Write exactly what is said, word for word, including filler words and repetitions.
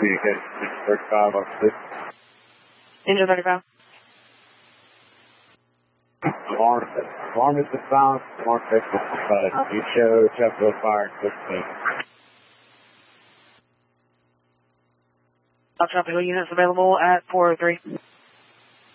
Communication thirty-five on six. Engine thirty-five. Alarm, alarm is the sound. Alarm takes the side. You show Chapel Fire sixteen. I'll Tropical units available at four oh three.